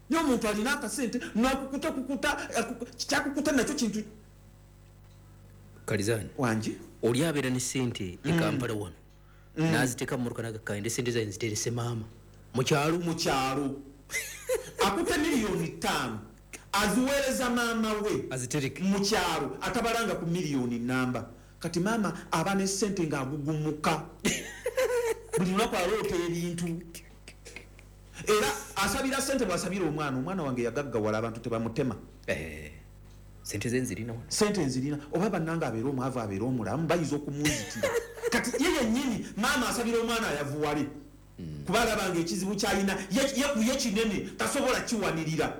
nyo muntu alina akasente n'okukuta kyakukuta nakyo kintu Kalizani wanje oli abeera ne sente e Kampala wano n'aziteeka mu motoka n'agakkainde sente zayo nziterese maama mu kyalo akutte miliyoni 5 aziweereza maama we azitereke mu kyalo atabalanga ku miliyoni namba kati maama aba ne sente ng'agugumuka buli lunaku aloota ebintu era asabira sente bw'asabira omwana wange yagaggawala abantu tebamutema sente zenzirina sente nzirina oba bannanga abeera omwavu abeera omulamu bayinza okumunzitira kati ye yennyini maama asabira omwana ayavuwale kuba alabanga ekizibu kyalina ye kinene tasobola kiwanirira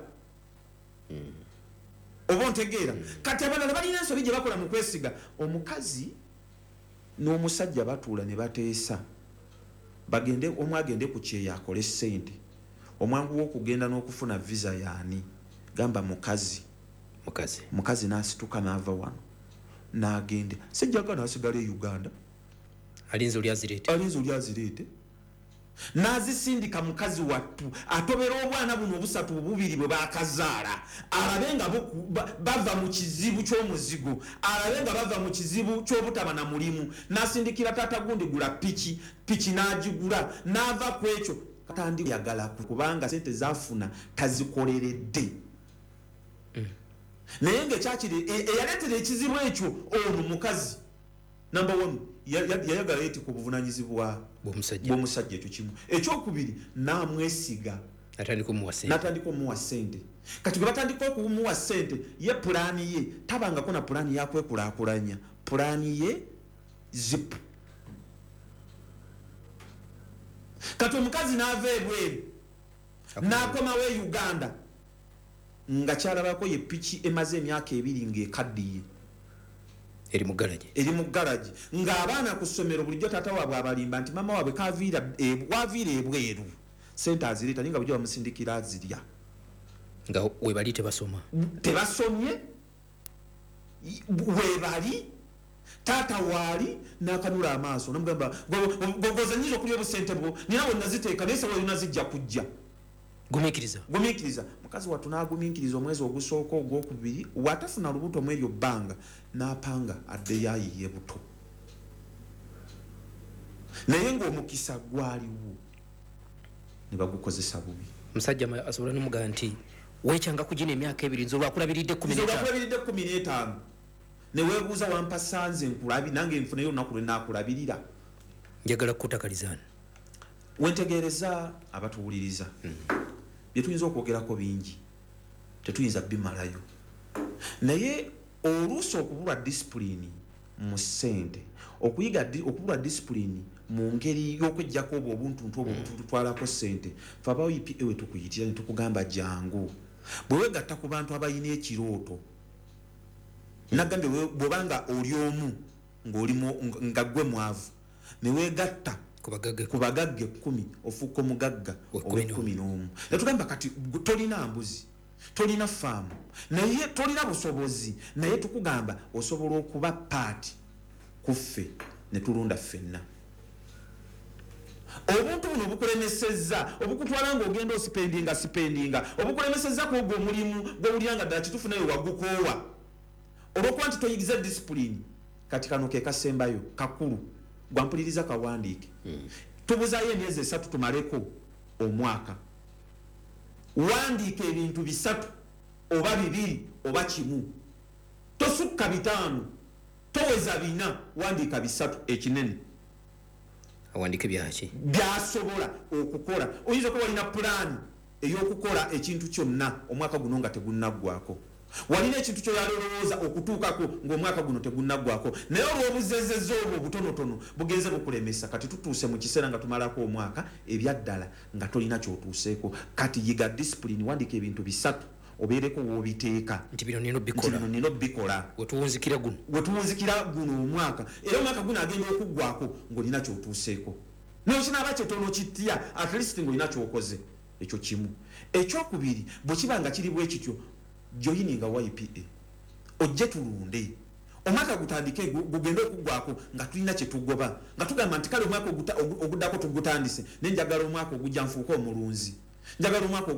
oba ntegeera kati abalala balina ensobi gye bakola mu kwesiga omukazi n'omusajja batuula ne bateesa bagende omu agende ku kyeyo akole ssente omwangu w'okugenda n'okufuna visa yaani gamba mukazi n'asituka n'ava wano n'agende sejjaga n'asigala e Uganda alinze oli azireete n'azisindika mukazi wattu atobera obwana buno obusatu obubiri bwe bakazaala alabe nga bava mu kizibu ky'omuzigo alabe nga bava mu kizibu ky'obutaba na mulimu n'asindikira taata gundi gula piki n'agigula n'ava ku ekyo katandi yagala kubanga sente zafuna tazikoleredde naye ng'ekyakiri eyaleetera ekizibu ekyo ono mukazi number 1 yayagala eti ku buvunanyizibwa bw'omusajja ekyo kimu ekyokubiri n'amwesiga natandika omuwa sente kati gwe batandika okumuwa sente ye pulaani ye tabangako na pulaani yakwekulaakulanya pulaani ye zipu kati omukazi n'ava ebweru n'akomawo e Uganda nga kyalabako ye piki emaze emyaka 2 ng'ekaddiye eri mu garage ng'abaana ku ssomero bulijjo taata waabwe abalimba nti mama waabwe waviira ebweru sente azireeta naye nga bujjo bamusindikira azirya nga webali tebasomye webali taata waali n'akanula amaaso namugamba gozanyiza okulya obusente bwo nina we naziteeka naye sawa yonna zijja kujja gumiikiriza mukazi wattu n'agumiikiriza omwezi ogusooka ogwokubiri watafuna lubuto mu eryo bbanga n'apanga addeyo ayiye buto naye ng'omukisa gwaliwo ne bagukozesa bubi musajja asobola n'omugaa nti weekyanga kugina emyaka 2 nze olwakulabiridde 15 ne weebuuza wampa sanze nkulabi nange nfuneyo olunaku lwe naakulabirira njagala kukutakalizana wentegeereza abatuwuliriza bye tuyinza okwogerako bingi tetuyinza bimalayo naye oluusi okubulwa disipulini mu ssente okubulwa disipulini mu ngeri y'okwejjako obwo obuntuntu obwo bututwalako ssente fe aba UPA we tukuyitira ne tukugamba jangu bwe weegatta ku bantu abalina ekirooto nagambye bw'obanga oli omu nga gwe mwavu ne weegatta ku bagagga 10 ofuuka omugagga ow'11 netugamba kati tolina mbuzi tolina faamu naye tolina busobozi naye tukugamba osobola okuba paati ku ffe ne tulunda ffenna obuntu buno obukulemesezza obukutwala ng'ogenda osipendinga obukulemesezza ku ogwo omulimu gw'owulira nga ddala kituufu naye wagukoowa olw'okuba nti toyiriza disipulini kati kano ke kasembayo kakulu gwampuliriza kawandiike tubuzaayo emyezi 3 tumaleko omwaka wandiika ebintu 3 oba 2 oba 1 tosukka 5 toweza 4 wandiika 3 ekinene awandike byaki byasobola okukola oyinza okuba walina pulaani ey'okukola ekintu kyonna omwaka guno nga tegunnaggwako walina ekintu kyoyalowooza okutuukako ng'omwaka guno tegunnaggwako naye olw'obuzezeza obwo obutonotono bugenze bukulemesa kati tutuuse mu kiseera nga tumalako omwaka ebyaddala nga tolina kyotuuseeko kati yiga disipulini wandika ebintu 3 obeereko w'obiteeka nti bino nino bikola wetuwunzikira guno omwaka era omwaka guno agenda okuggwako ng'olina kyotuuseeko n'okinaaba kyetono kitya at least ng'olina kyokoze ekyo kimu ekyokubiri bwe kiba nga kiri bwe kityo joyininga YPA ojje tulunde omwaka gutandike gugende okuggwako nga tulina kyetugoba nga tugamba nti kale omwaka oguddako tugutandise nenjagala omwaka ogujja nfuuka omulunzi njagala omwaka